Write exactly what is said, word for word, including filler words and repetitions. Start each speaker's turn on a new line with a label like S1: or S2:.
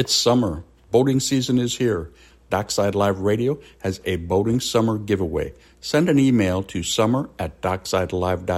S1: It's summer. Boating season is here. Dockside Live Radio has a boating summer giveaway. Send an email to summer at docksidelive dot